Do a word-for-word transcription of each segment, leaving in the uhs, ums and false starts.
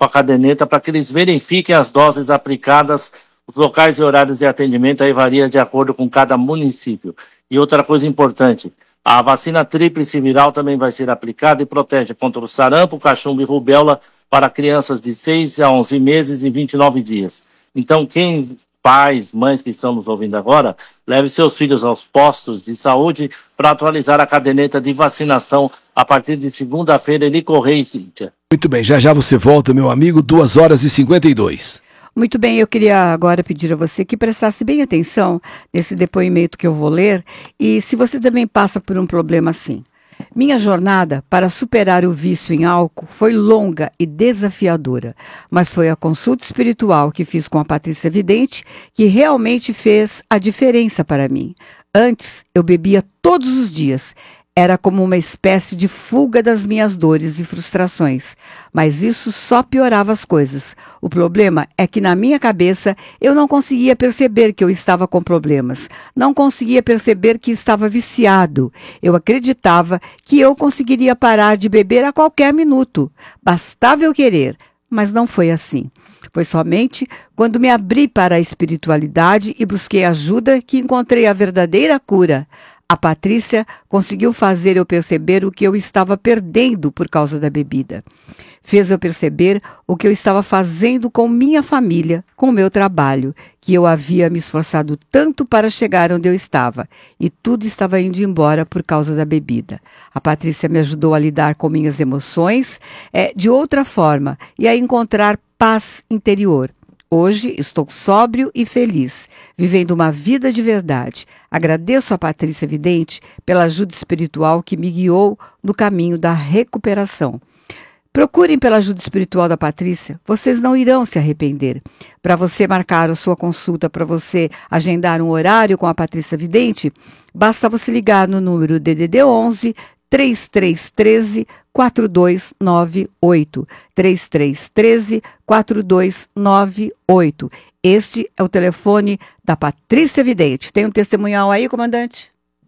com a caderneta para que eles verifiquem as doses aplicadas. Os locais e horários de atendimento aí variam de acordo com cada município. E outra coisa importante, a vacina tríplice viral também vai ser aplicada e protege contra o sarampo, cachumba e rubéola para crianças de seis a onze meses e vinte e nove dias. Então, quem, pais, mães que estão nos ouvindo agora, leve seus filhos aos postos de saúde para atualizar a caderneta de vacinação a partir de segunda-feira. Eli Correia e Cíntia. Muito bem, já já você volta, meu amigo, duas horas e cinquenta e dois. Muito bem, eu queria agora pedir a você que prestasse bem atenção nesse depoimento que eu vou ler e se você também passa por um problema assim. Minha jornada para superar o vício em álcool foi longa e desafiadora, mas foi a consulta espiritual que fiz com a Patrícia Vidente que realmente fez a diferença para mim. Antes, eu bebia todos os dias. Era como uma espécie de fuga das minhas dores e frustrações, mas isso só piorava as coisas. O problema é que na minha cabeça eu não conseguia perceber que eu estava com problemas, não conseguia perceber que estava viciado. Eu acreditava que eu conseguiria parar de beber a qualquer minuto, bastava eu querer, mas não foi assim. Foi somente quando me abri para a espiritualidade e busquei ajuda que encontrei a verdadeira cura. A Patrícia conseguiu fazer eu perceber o que eu estava perdendo por causa da bebida. Fez eu perceber o que eu estava fazendo com minha família, com o meu trabalho, que eu havia me esforçado tanto para chegar onde eu estava, e tudo estava indo embora por causa da bebida. A Patrícia me ajudou a lidar com minhas emoções é, de outra forma e a encontrar paz interior. Hoje estou sóbrio e feliz, vivendo uma vida de verdade. Agradeço a Patrícia Vidente pela ajuda espiritual que me guiou no caminho da recuperação. Procurem pela ajuda espiritual da Patrícia, vocês não irão se arrepender. Para você marcar a sua consulta, para você agendar um horário com a Patrícia Vidente, basta você ligar no número D D D onze, três três um três, quatro dois nove oito. três três um três, quatro dois nove oito. Este é o telefone da Patrícia Vidente. Tem um testemunhal aí, comandante?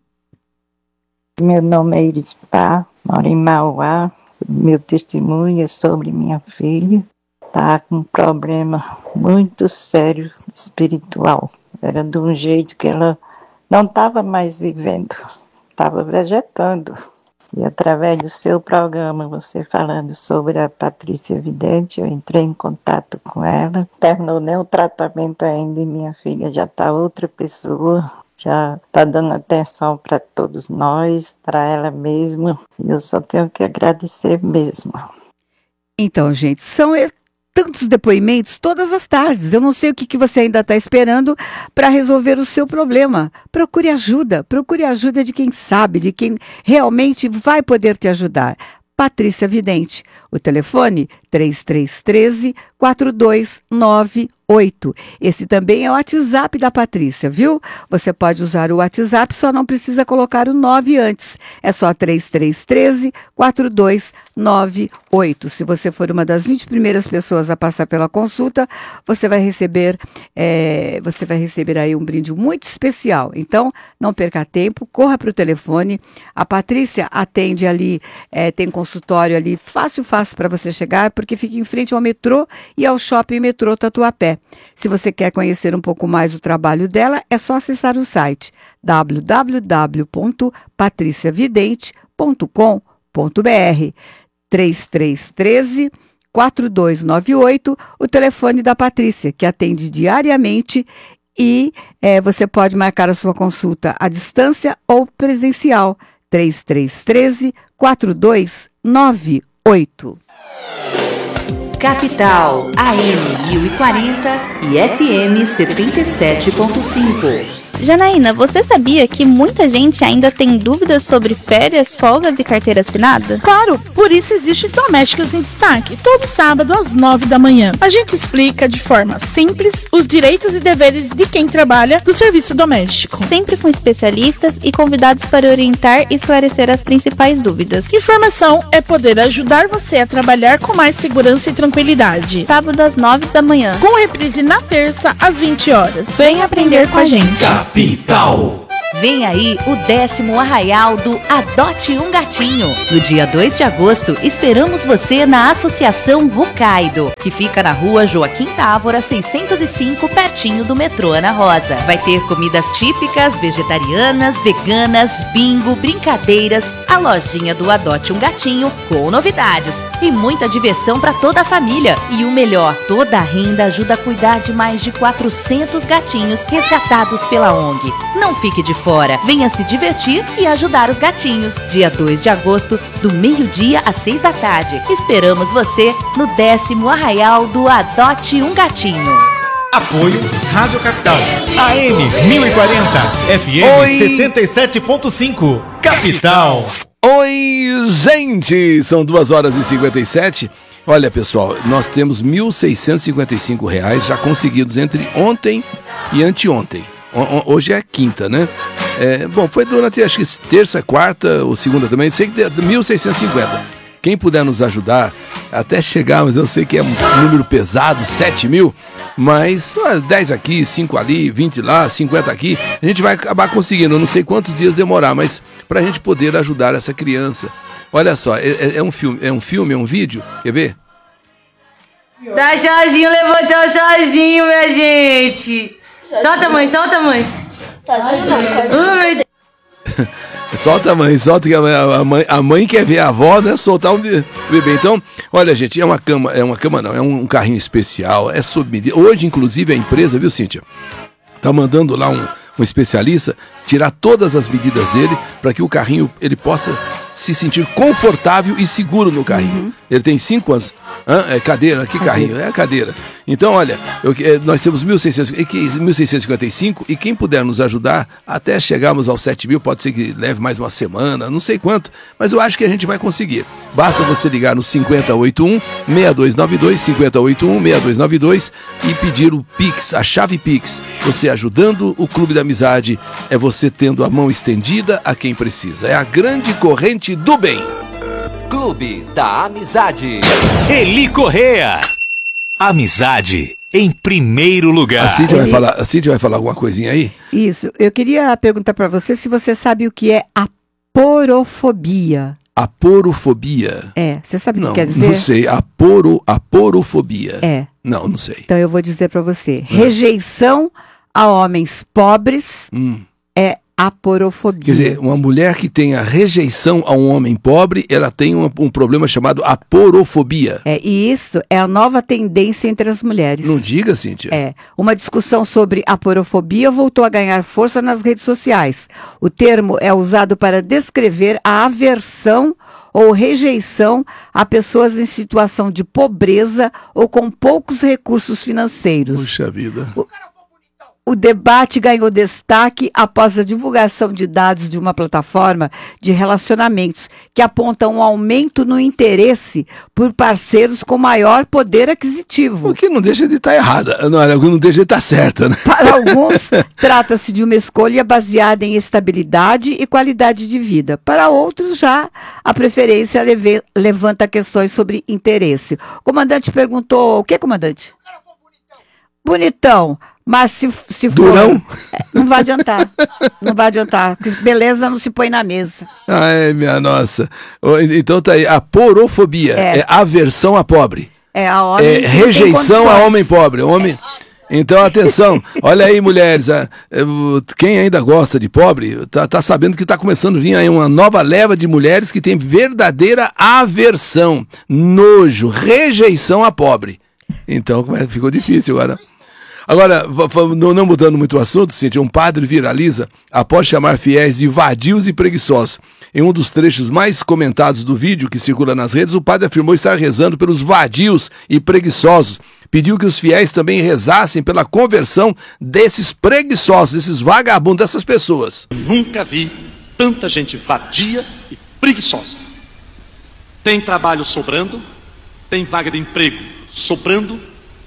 Meu nome é Iris Pá, moro em Mauá. Meu testemunho é sobre minha filha. Está com um problema muito sério espiritual. Era de um jeito que ela não estava mais vivendo, estava vegetando. E através do seu programa, você falando sobre a Patrícia Vidente, eu entrei em contato com ela. Terminou nem o tratamento ainda e minha filha já está outra pessoa. Já está dando atenção para todos nós, para ela mesma. E eu só tenho que agradecer mesmo. Então, gente, são tantos depoimentos todas as tardes. Eu não sei o que, que você ainda está esperando para resolver o seu problema. Procure ajuda. Procure ajuda de quem sabe, de quem realmente vai poder te ajudar. Patrícia Vidente. O telefone três três um três, quatro dois nove oito. Esse também é o WhatsApp da Patrícia, viu? Você pode usar o WhatsApp, só não precisa colocar o nove antes. É só três três um três, quatro dois nove oito. Se você for uma das vinte primeiras pessoas a passar pela consulta, você vai receber, é, você vai receber aí um brinde muito especial. Então, não perca tempo, corra para o telefone. A Patrícia atende ali, é, tem consultório ali fácil, fácil para você chegar, porque fica em frente ao metrô e ao shopping metrô Tatuapé. Se você quer conhecer um pouco mais o trabalho dela, é só acessar o site w w w ponto patricia vidente ponto com ponto b r. três três um três, quatro dois nove oito, o telefone da Patrícia, que atende diariamente e é, você pode marcar a sua consulta à distância ou presencial. três três um três, quatro dois nove oito. Capital A M mil e quarenta e F M setenta e sete ponto cinco. Janaína, você sabia que muita gente ainda tem dúvidas sobre férias, folgas e carteira assinada? Claro, por isso existe Domésticas em Destaque, todo sábado às nove da manhã. A gente explica de forma simples os direitos e deveres de quem trabalha do serviço doméstico. Sempre com especialistas e convidados para orientar e esclarecer as principais dúvidas. Informação é poder ajudar você a trabalhar com mais segurança e tranquilidade. Sábado às nove da manhã. Com reprise na terça às vinte horas. Vem aprender com a gente. Capital. Vem aí o décimo Arraial do Adote um Gatinho. No dia dois de agosto, esperamos você na Associação Hokkaido, que fica na rua Joaquim Távora, seiscentos e cinco, pertinho do metrô Ana Rosa. Vai ter comidas típicas, vegetarianas, veganas, bingo, brincadeiras, a lojinha do Adote um Gatinho com novidades e muita diversão para toda a família. E o melhor, toda a renda ajuda a cuidar de mais de quatrocentos gatinhos resgatados pela O N G. Não fique de fora, venha se divertir e ajudar os gatinhos. Dia dois de agosto, do meio-dia às seis da tarde. Esperamos você no décimo Arraial do Adote um Gatinho. Apoio Rádio Capital. A M mil e quarenta, F M Oi. setenta e sete ponto cinco. Capital. Oi, gente! São duas horas e cinquenta e sete. Olha, pessoal, nós temos mil seiscentos e cinquenta e cinco reais já conseguidos entre ontem e anteontem. Hoje é quinta, né? É, bom, foi durante, acho que terça, quarta ou segunda também, sei que deu mil seiscentos e cinquenta. Quem puder nos ajudar, até chegarmos, eu sei que é um número pesado, sete mil, mas ah, dez aqui, cinco ali, vinte lá, cinquenta aqui, a gente vai acabar conseguindo, eu não sei quantos dias demorar, mas pra gente poder ajudar essa criança. Olha só, é, é um filme, é um filme, é um vídeo, quer ver? Tá sozinho, levantou sozinho, minha gente. Solta, mãe, solta, mãe. Ui. Solta a mãe, solta que a mãe, a mãe, a mãe quer ver a avó, né? Soltar o bebê. Então, olha, gente, é uma cama, é uma cama não, é um carrinho especial, é sob medida. Hoje, inclusive, a empresa, viu, Cíntia? Tá mandando lá um, um especialista tirar todas as medidas dele para que o carrinho ele possa se sentir confortável e seguro no carrinho. Uhum. Ele tem cinco anos. Hã? É cadeira, que carrinho? É a cadeira. Então, olha, eu, nós temos mil seiscentos e cinquenta e cinco e quem puder nos ajudar até chegarmos aos sete mil, pode ser que leve mais uma semana, não sei quanto, mas eu acho que a gente vai conseguir. Basta você ligar no cinquenta e oito um, seis dois nove dois, cinquenta e oito um, seis dois nove dois e pedir o Pix, a chave Pix. Você ajudando o Clube da Amizade é você tendo a mão estendida a quem precisa. É a grande corrente do bem. Clube da Amizade. Eli Correa. Amizade em primeiro lugar. A Cíntia vai falar, a Cíntia vai falar alguma coisinha aí? Isso. Eu queria perguntar para você se você sabe o que é aporofobia. Aporofobia? É. Você sabe o que não, quer dizer? Não sei. Aporo, aporofobia. É. Não, não sei. Então eu vou dizer para você. Hum. Rejeição a homens pobres hum. é aporofobia. Quer dizer, uma mulher que tenha rejeição a um homem pobre, ela tem um, um problema chamado aporofobia. É, e isso é a nova tendência entre as mulheres. Não diga, Cíntia. É. Uma discussão sobre aporofobia voltou a ganhar força nas redes sociais. O termo é usado para descrever a aversão ou rejeição a pessoas em situação de pobreza ou com poucos recursos financeiros. Puxa vida. O... O debate ganhou destaque após a divulgação de dados de uma plataforma de relacionamentos que aponta um aumento no interesse por parceiros com maior poder aquisitivo. O que não deixa de estar errada, não, não deixa de estar certa, né? Para alguns, trata-se de uma escolha baseada em estabilidade e qualidade de vida. Para outros, já a preferência leve, levanta questões sobre interesse. O comandante perguntou, o que, comandante? Bonitão. Mas se, se for, Durão? Não vai adiantar. Não vai adiantar. Porque beleza não se põe na mesa. Ai, minha nossa. Então tá aí. A porofobia é, é aversão a pobre. É a homem é rejeição a homem pobre. Homem. Então, atenção. Olha aí, mulheres. Quem ainda gosta de pobre, tá, tá sabendo que tá começando a vir aí uma nova leva de mulheres que tem verdadeira aversão, nojo, rejeição a pobre. Então, como é, ficou difícil agora. Agora, não mudando muito o assunto, Cíntia, um padre viraliza após chamar fiéis de vadios e preguiçosos. Em um dos trechos mais comentados do vídeo que circula nas redes, o padre afirmou estar rezando pelos vadios e preguiçosos. Pediu que os fiéis também rezassem pela conversão desses preguiçosos, desses vagabundos, dessas pessoas. Nunca vi tanta gente vadia e preguiçosa. Tem trabalho sobrando, tem vaga de emprego sobrando,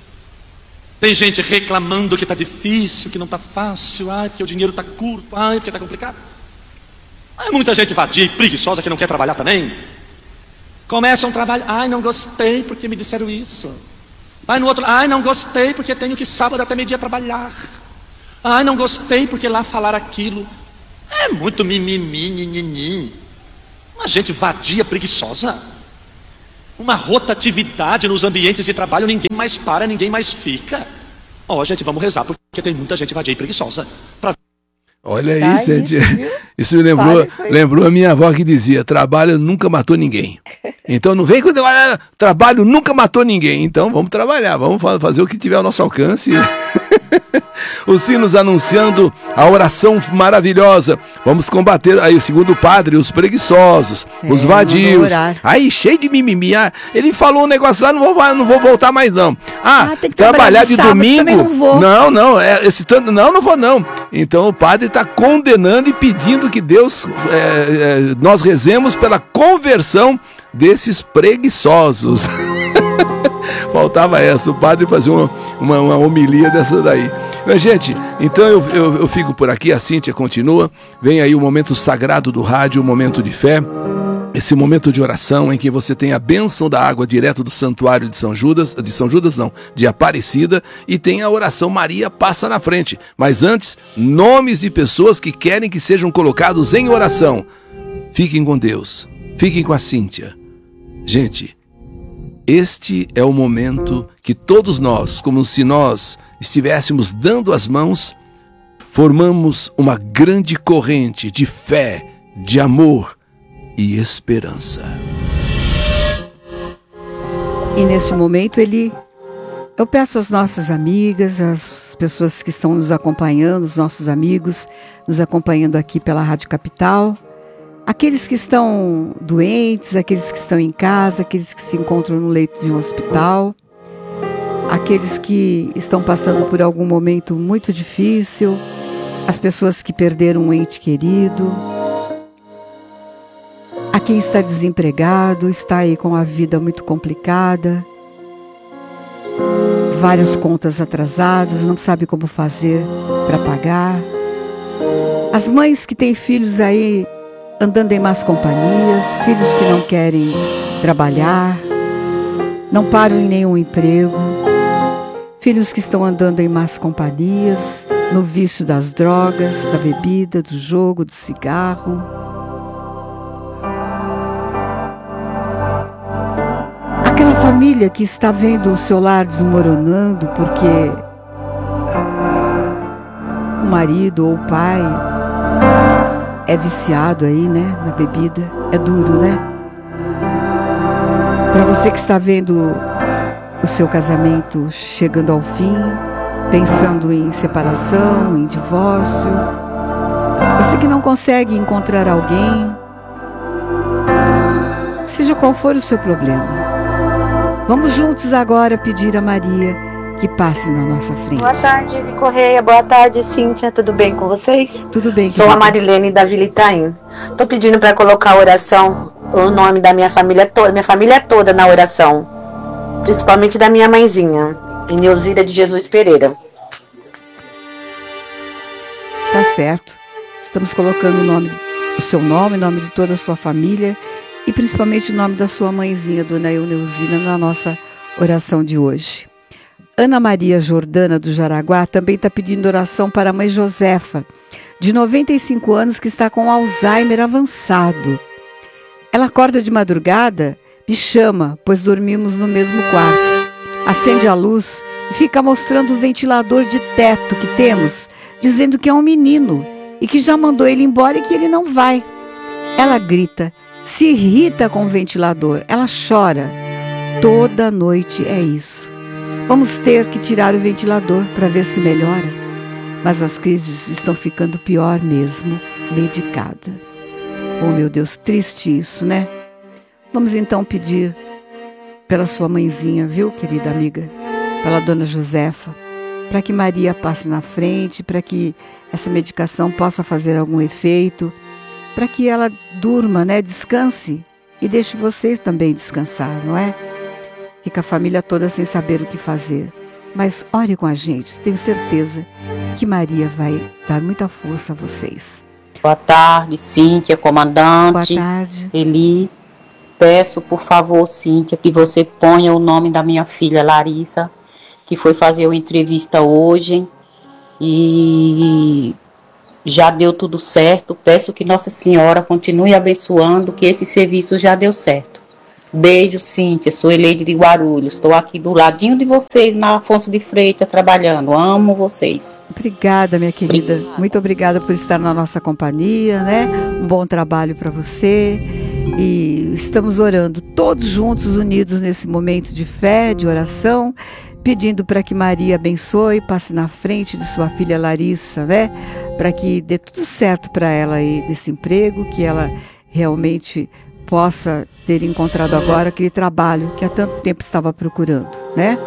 tem gente reclamando que está difícil, que não está fácil, ai, porque o dinheiro está curto, ai, porque está complicado. Há muita gente vadia e preguiçosa que não quer trabalhar também. Começa um trabalho, ai, não gostei porque me disseram isso. Vai no outro, ai, não gostei porque tenho que sábado até meio-dia trabalhar. Ai, não gostei porque lá falaram aquilo. É muito mimimi, nhinhinhin. Uma gente vadia, preguiçosa. Uma rotatividade nos ambientes de trabalho, ninguém mais para, ninguém mais fica. Ó, oh, gente, vamos rezar, porque tem muita gente vadia e preguiçosa. Pra... Olha aí, tá gente. Isso, isso me lembrou, lembrou a minha avó que dizia, trabalho nunca matou ninguém. Então não vem com trabalho, trabalho nunca matou ninguém. Então vamos trabalhar, vamos fazer o que tiver ao nosso alcance. Os sinos anunciando a oração maravilhosa. Vamos combater, aí segundo o padre, os preguiçosos, é, os vadios. Aí cheio de mimimi. Ah, ele falou um negócio lá, não vou, não vou voltar mais não. Ah, ah tem que trabalhar, trabalhar de sábado, domingo? Não, vou. não, não, é, esse tanto, não, não vou não. Então o padre está condenando e pedindo que Deus, é, é, nós rezemos pela conversão desses preguiçosos. Faltava essa, o padre fazia uma, uma, uma homilia dessa daí. Mas, gente, então eu, eu, eu fico por aqui, a Cíntia continua. Vem aí o momento sagrado do rádio, o momento de fé. Esse momento de oração em que você tem a bênção da água direto do santuário de São Judas, de São Judas não, de Aparecida, e tem a oração Maria passa na frente. Mas antes, nomes de pessoas que querem que sejam colocados em oração. Fiquem com Deus, fiquem com a Cíntia. Gente, este é o momento que todos nós, como se nós estivéssemos dando as mãos, formamos uma grande corrente de fé, de amor e esperança. E nesse momento ele, eu peço às nossas amigas, às pessoas que estão nos acompanhando, os nossos amigos, nos acompanhando aqui pela Rádio Capital, aqueles que estão doentes, aqueles que estão em casa, aqueles que se encontram no leito de um hospital, aqueles que estão passando por algum momento muito difícil, as pessoas que perderam um ente querido, a quem está desempregado, está aí com a vida muito complicada, várias contas atrasadas, não sabe como fazer para pagar, as mães que têm filhos aí andando em más companhias, filhos que não querem trabalhar, não param em nenhum emprego, filhos que estão andando em más companhias, no vício das drogas, da bebida, do jogo, do cigarro. Aquela família que está vendo o seu lar desmoronando porque o marido ou o pai é viciado aí, né, na bebida. É duro, né? Para você que está vendo o seu casamento chegando ao fim, pensando em separação, em divórcio, você que não consegue encontrar alguém, seja qual for o seu problema, vamos juntos agora pedir a Maria que passe na nossa frente. Boa tarde, de Correia. Boa tarde, Cíntia. Tudo bem com vocês? Tudo bem. Sou a Marilene da Vila Itaim. Tô pedindo para colocar a oração, o nome da minha família toda, minha família toda na oração. Principalmente da minha mãezinha, Neuzira de Jesus Pereira. Tá certo. Estamos colocando o nome, o seu nome, o nome de toda a sua família e principalmente o nome da sua mãezinha, Dona Euneusina, na nossa oração de hoje. Ana Maria Jordana do Jaraguá também está pedindo oração para a mãe Josefa, de noventa e cinco anos, que está com Alzheimer avançado. Ela acorda de madrugada, me chama, pois dormimos no mesmo quarto. Acende a luz e fica mostrando o ventilador de teto que temos, dizendo que é um menino e que já mandou ele embora e que ele não vai. Ela grita, se irrita com o ventilador, ela chora. Toda noite é isso. Vamos ter que tirar o ventilador para ver se melhora. Mas as crises estão ficando pior mesmo, medicada. Oh, meu Deus, triste isso, né? Vamos então pedir pela sua mãezinha, viu, querida amiga? Pela Dona Josefa, para que Maria passe na frente, para que essa medicação possa fazer algum efeito, para que ela durma, né? Descanse e deixe vocês também descansar, não é? Fica a família toda sem saber o que fazer. Mas ore com a gente, tenho certeza que Maria vai dar muita força a vocês. Boa tarde, Cíntia, comandante. Boa tarde. Eli, peço, por favor, Cíntia, que você ponha o nome da minha filha Larissa, que foi fazer uma entrevista hoje. E já deu tudo certo. Peço que Nossa Senhora continue abençoando, que esse serviço já deu certo. Beijo, Cíntia, sou Eleide de Guarulhos, estou aqui do ladinho de vocês na Afonso de Freitas trabalhando, amo vocês. Obrigada, minha querida, obrigada. Muito obrigada por estar na nossa companhia, né? Um bom trabalho para você, e estamos orando todos juntos, unidos nesse momento de fé, de oração, pedindo para que Maria abençoe, passe na frente de sua filha Larissa, né? Para que dê tudo certo para ela aí desse emprego, que ela realmente possa ter encontrado agora aquele trabalho que há tanto tempo estava procurando, né?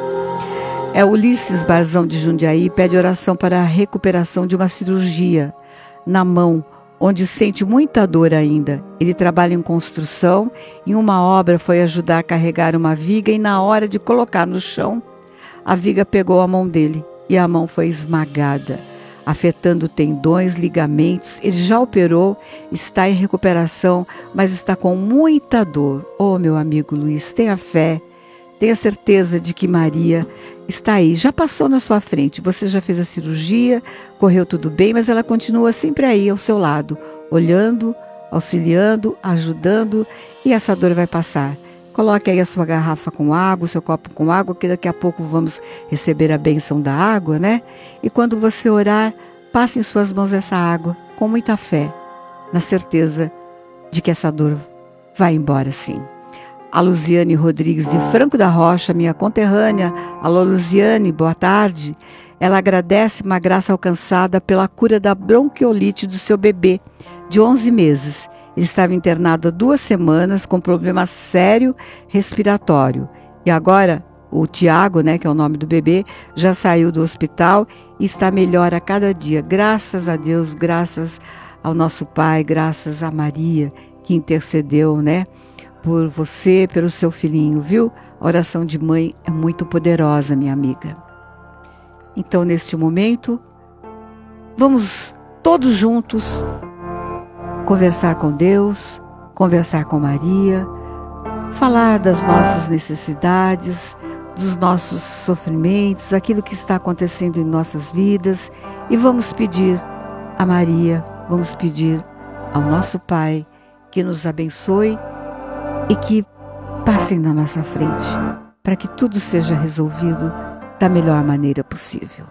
É Ulisses Barzão de Jundiaí, pede oração para a recuperação de uma cirurgia na mão, onde sente muita dor ainda. Ele trabalha em construção, em uma obra foi ajudar a carregar uma viga e na hora de colocar no chão, a viga pegou a mão dele e a mão foi esmagada, afetando tendões, ligamentos. Ele já operou, está em recuperação, mas está com muita dor. Oh, meu amigo Luiz, tenha fé, tenha certeza de que Maria está aí, já passou na sua frente, você já fez a cirurgia, correu tudo bem, mas ela continua sempre aí ao seu lado, olhando, auxiliando, ajudando, e essa dor vai passar. Coloque aí a sua garrafa com água, o seu copo com água, que daqui a pouco vamos receber a bênção da água, né? E quando você orar, passe em suas mãos essa água com muita fé, na certeza de que essa dor vai embora sim. A Luziane Rodrigues de Franco da Rocha, minha conterrânea. Alô, Luziane, boa tarde. Ela agradece uma graça alcançada pela cura da bronquiolite do seu bebê, de onze meses. Ele estava internado há duas semanas com problema sério respiratório. E agora o Tiago, né, que é o nome do bebê, já saiu do hospital e está melhor a cada dia. Graças a Deus, graças ao nosso Pai, graças a Maria, que intercedeu, né, por você, pelo seu filhinho, viu? A oração de mãe é muito poderosa, minha amiga. Então, neste momento, vamos todos juntos conversar com Deus, conversar com Maria, falar das nossas necessidades, dos nossos sofrimentos, aquilo que está acontecendo em nossas vidas, e vamos pedir a Maria, vamos pedir ao nosso Pai que nos abençoe e que passem na nossa frente, para que tudo seja resolvido da melhor maneira possível.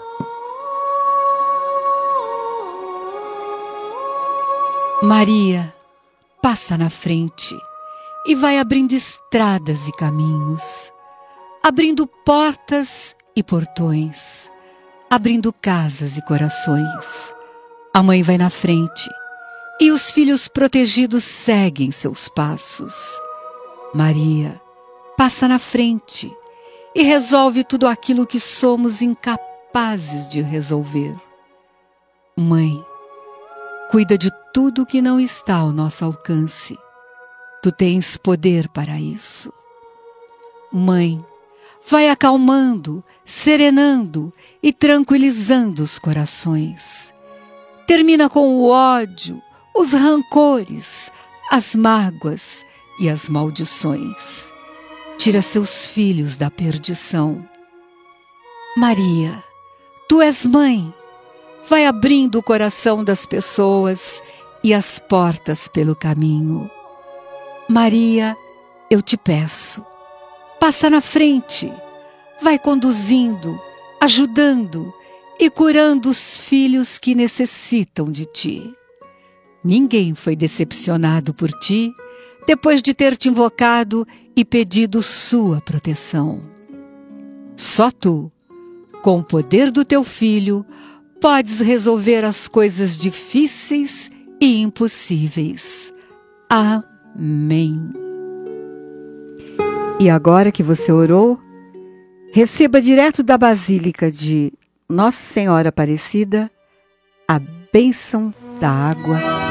Maria, passa na frente e vai abrindo estradas e caminhos, abrindo portas e portões, abrindo casas e corações. A mãe vai na frente e os filhos protegidos seguem seus passos. Maria, passa na frente e resolve tudo aquilo que somos incapazes de resolver. Mãe, cuida de tudo que não está ao nosso alcance. Tu tens poder para isso. Mãe, vai acalmando, serenando e tranquilizando os corações. Termina com o ódio, os rancores, as mágoas e as maldições. Tira seus filhos da perdição. Maria, tu és mãe. Vai abrindo o coração das pessoas e as portas pelo caminho. Maria, eu te peço, passa na frente, vai conduzindo, ajudando e curando os filhos que necessitam de ti. Ninguém foi decepcionado por ti depois de ter te invocado e pedido sua proteção. Só tu, com o poder do teu filho, podes resolver as coisas difíceis e impossíveis. Amém. E agora que você orou, receba direto da Basílica de Nossa Senhora Aparecida a bênção da água